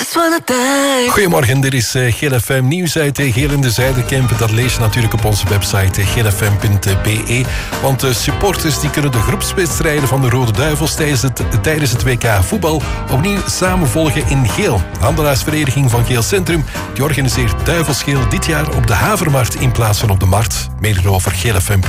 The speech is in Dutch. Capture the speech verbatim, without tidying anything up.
just wanna die. Goedemorgen, dit is uh, Geel F M nieuws uit uh, Geel in de Zuiderkempen. Dat lees je natuurlijk op onze website uh, geel f m punt b e. Want de supporters die kunnen de groepswedstrijden van de Rode Duivels tijdens het, tijdens het W K voetbal opnieuw samenvolgen in Geel. De handelaarsvereniging van Geel Centrum die organiseert Duivelsgeel dit jaar op de Havermarkt in plaats van op de Markt. Meer over geel f m punt b e.